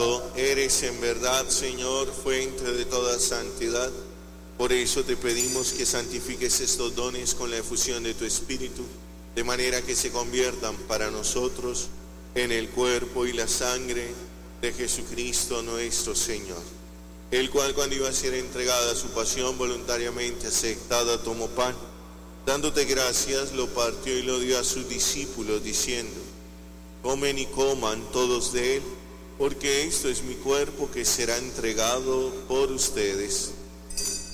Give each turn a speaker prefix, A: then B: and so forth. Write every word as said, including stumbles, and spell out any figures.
A: Santo, eres en verdad, Señor, fuente de toda santidad. Por eso te pedimos que santifiques estos dones con la efusión de tu Espíritu, de manera que se conviertan para nosotros en el cuerpo y la sangre de Jesucristo nuestro Señor, el cual, cuando iba a ser entregada a su pasión voluntariamente aceptada, tomó pan, dándote gracias, lo partió y lo dio a sus discípulos, diciendo: comen y coman todos de él, porque esto es mi cuerpo que será entregado por ustedes.